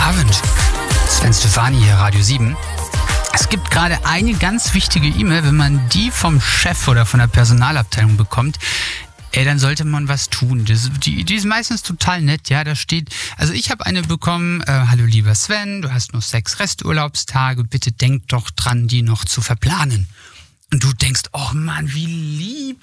Abend. Sven Stefani hier, Radio 7. Es gibt gerade eine ganz wichtige E-Mail, wenn man die vom Chef oder von der Personalabteilung bekommt, dann sollte man was tun. Die ist meistens total nett, ja, da steht, also ich habe eine bekommen, hallo lieber Sven, du hast noch 6 Resturlaubstage, bitte denk doch dran, die noch zu verplanen. Und du denkst, oh Mann, wie lieb